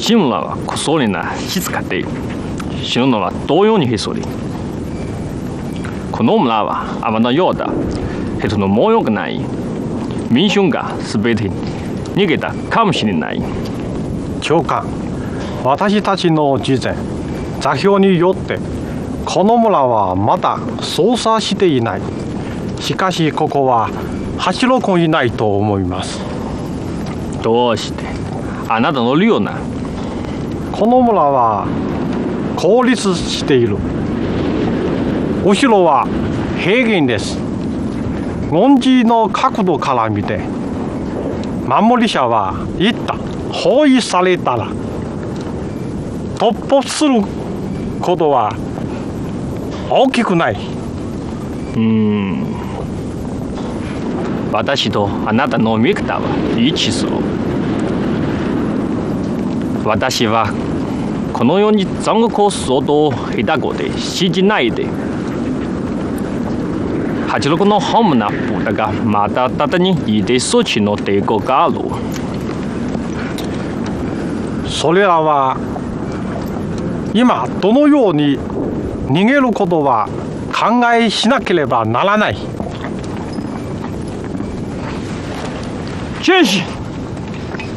死ぬのはこそりなしつかって死ぬのは同様にへそりこの村は天のようだへとの模様がない民衆が全て逃げたかもしれない長官、私たちの事前座標によってこの村はまだ捜査していない。しかしここは八郎君いないと思います。 どうしてあなたの理由なこの村は孤立している。後ろは平原です。軍事の角度から見て守り者は一旦包囲されたら突破することは大きくない。 私とあなたの見方は一致する。私はこのように残酷相当下手語で信じないで八六のホームな部隊がまたただにいで措置の抵抗がある。 それらは今どのように逃げることは考えしなければならない。 チェンジ